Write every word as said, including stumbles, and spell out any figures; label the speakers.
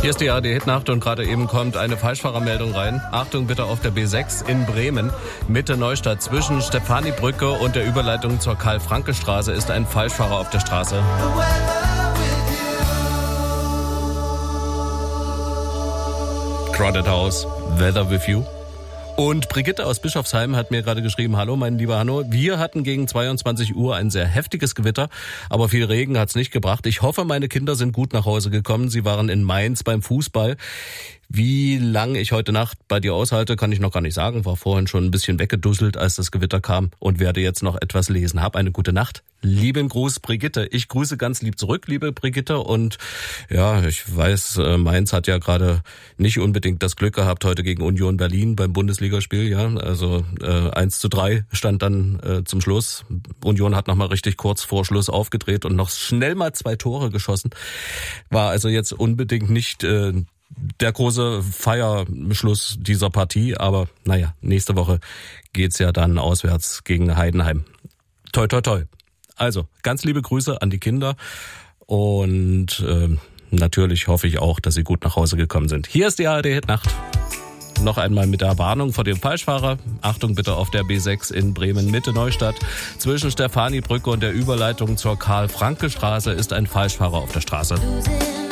Speaker 1: Hier ist die A R D-Hitnacht und gerade eben kommt eine Falschfahrermeldung rein. Achtung bitte auf der B sechs in Bremen, Mitte Neustadt. Zwischen Stephaniebrücke und der Überleitung zur Karl-Franke-Straße ist ein Falschfahrer auf der Straße. Crowded House, Weather with you. Und Brigitte aus Bischofsheim hat mir gerade geschrieben, hallo mein lieber Hanno, wir hatten gegen zweiundzwanzig Uhr ein sehr heftiges Gewitter, aber viel Regen hat's nicht gebracht. Ich hoffe, meine Kinder sind gut nach Hause gekommen. Sie waren in Mainz beim Fußball. Wie lange ich heute Nacht bei dir aushalte, kann ich noch gar nicht sagen. War vorhin schon ein bisschen weggedusselt, als das Gewitter kam und werde jetzt noch etwas lesen. Hab eine gute Nacht. Lieben Gruß, Brigitte. Ich grüße ganz lieb zurück, liebe Brigitte. Und ja, ich weiß, Mainz hat ja gerade nicht unbedingt das Glück gehabt heute gegen Union Berlin beim Bundesligaspiel. Ja, also äh, eins zu drei stand dann äh, zum Schluss. Union hat nochmal richtig kurz vor Schluss aufgedreht und noch schnell mal zwei Tore geschossen. War also jetzt unbedingt nicht äh, der große Feierschluss dieser Partie, aber naja, nächste Woche geht's ja dann auswärts gegen Heidenheim. Toi, toi, toi. Also, ganz liebe Grüße an die Kinder und äh, natürlich hoffe ich auch, dass sie gut nach Hause gekommen sind. Hier ist die A R D-Hitnacht. Noch einmal mit der Warnung vor dem Falschfahrer. Achtung bitte auf der B sechs in Bremen, Mitte Neustadt. Zwischen Stephaniebrücke und der Überleitung zur Karl-Franke-Straße ist ein Falschfahrer auf der Straße.